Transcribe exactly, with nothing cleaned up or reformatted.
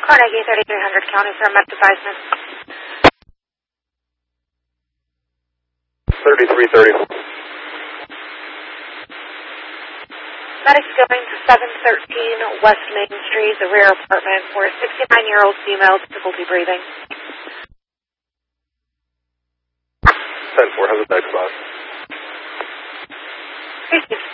Carnegie, thirty-three hundred County for a med advisement. thirty-three thirty. Medic's going to seven thirteen West Main Street, the rear apartment, for a sixty-nine-year-old female with difficulty breathing. ten four, how's the bag spot? three six